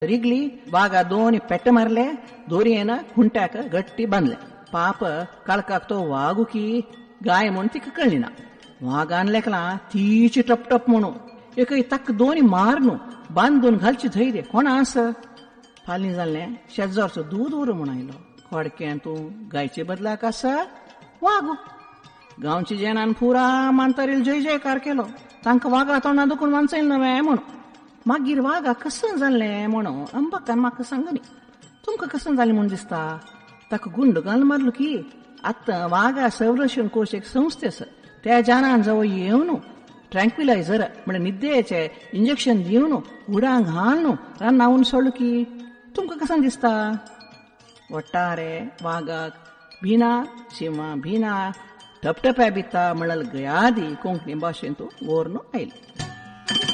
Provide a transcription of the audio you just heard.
Wrigley Wagah दोन पेट्ट मारले दोरयेन हुंट्याक गट्टी बांधले. पाप काळकाक तो वागू की गाय म्हूण तिका कळना. वाघान लेकला तीची टपटप म्हणू एक तक दोनी मार न्हू बांदून घालची धैर्य कोणा आस. फालीं जाल्ले शेजारचो दूद उर म्हूण आयलो. खोडक्यान तूं गायचे बदलाक आसा वागू. गांवची जेनान पुरा मांतरील जय जयकार केलो. तांकां वाघा तोंडां दुखून वांचयलें नवें म्हणून. मागीर वाघा कसं जाल्लें म्हणून अंबाकान म्हाका सांगनी. तुमकां कसं जालें म्हूण दिसता. ताका गुंड घाल मारलो की आतां वाघा संरक्षण कोश एक संस्थे आसा. त्या जानान जवळ येवन ट्रँक्विलायझर म्हणजे निद्रेचे इंजेक्शन दिवन उडांक घालून रानावून सोडलो की तुमकां कसं दिसता. ಒಟ್ಟಾರೆ ವಾಗಾಕ್ ಭೀನಾ ಶಿವ ಭೀನಾ ಟಪ್ಟಪ್ಯಾ ಬಿತ್ತಾ ಮಳಲ್ ಗಯಾದಿ ಕೊಂಕಣಿ ಭಾಷೆಂತೂ ಓರ್ನು ಐಲಿ.